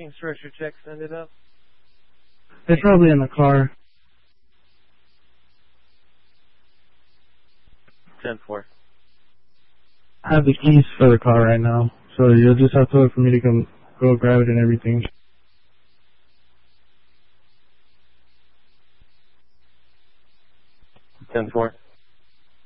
structure checks ended up? It's probably in the car. 10-4. I have the keys for the car right now, so you'll just have to wait for me to come go grab it and everything. 10-4.